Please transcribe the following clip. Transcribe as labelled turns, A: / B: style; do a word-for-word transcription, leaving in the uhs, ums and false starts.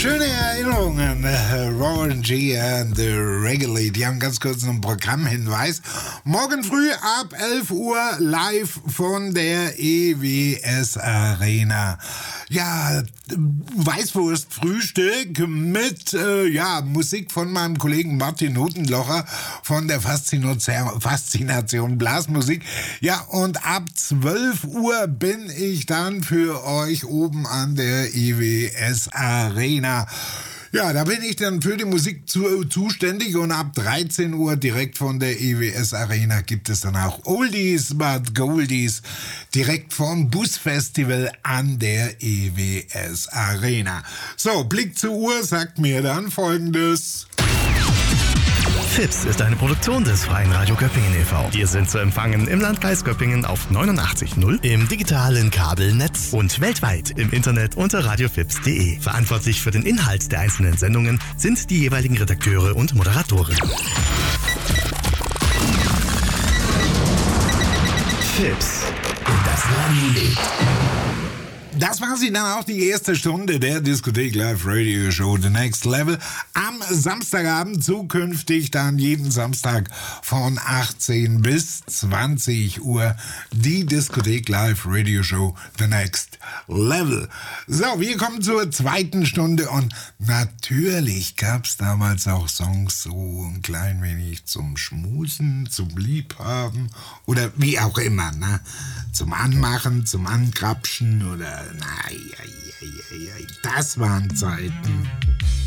A: Schöne Erinnerungen. Warren G. and the Regulate. Die haben ganz kurz einen Programmhinweis. Morgen früh ab elf Uhr live von der E W S Arena. Ja, Weißwurst-Frühstück mit äh, ja, Musik von meinem Kollegen Martin Notenlocher von der Faszination, Faszination Blasmusik. Ja, und ab zwölf Uhr bin ich dann für euch oben an der E W S Arena. Ja, da bin ich dann für die Musik zu, zuständig und ab dreizehn Uhr direkt von der E W S Arena gibt es dann auch Oldies but Goldies direkt vom Busfestival an der E W S Arena. So, Blick zur Uhr sagt mir dann Folgendes.
B: Fips ist eine Produktion des Freien Radio Göppingen e V. Wir sind zu empfangen im Landkreis Göppingen auf neunundachtzig Komma null, im digitalen Kabelnetz und weltweit im Internet unter radiofips punkt de. Verantwortlich für den Inhalt der einzelnen Sendungen sind die jeweiligen Redakteure und Moderatoren. Fips, das Radio lebt.
A: Das war sie dann auch, die erste Stunde der Diskothek Live Radio Show The Next Level. Am Samstagabend, zukünftig dann jeden Samstag von achtzehn bis zwanzig Uhr die Diskothek Live Radio Show The Next Level. So, wir kommen zur zweiten Stunde und natürlich gab es damals auch Songs so ein klein wenig zum Schmusen, zum Liebhaben oder wie auch immer, ne? Zum Anmachen, zum Ankrapschen oder na, das waren Zeiten.